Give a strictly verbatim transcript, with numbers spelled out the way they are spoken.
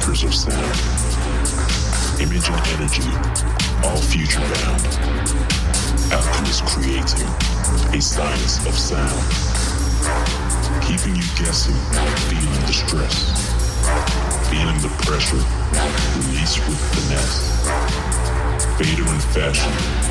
speakers of sound. Image and energy, all future bound. Alchemist creating a science of sound. Keeping you guessing, feeling the stress. Feeling the pressure, release with finesse. Fader in fashion,